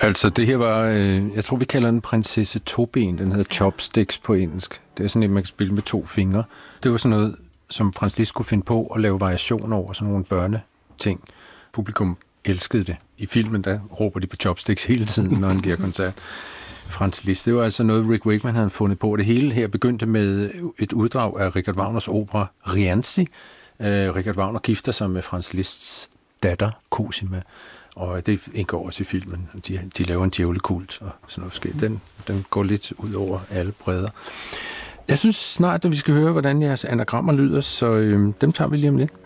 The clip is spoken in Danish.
Altså, det her var, jeg tror, vi kalder den prinsesse Toben. Den hedder Chopsticks på engelsk. Det er sådan et, man kan spille med 2 fingre. Det var sådan noget, som Franz Liszt kunne finde på at lave variationer over, sådan nogle børneting. Publikum elskede det. I filmen, der råber de på Chopsticks hele tiden, når han giver koncert. Franz Liszt, det var altså noget, Rick Wakeman havde fundet på. Det hele her begyndte med et uddrag af Richard Wagners opera Rienzi. Richard Wagner gifter sig med Franz Liszts datter, Cosima. Og det indgår også i filmen. De laver en djævlekult og sådan noget forskelligt. Den går lidt ud over alle bredder. Jeg synes snart, at vi skal høre, hvordan jeres anagrammer lyder, så dem tager vi lige om lidt.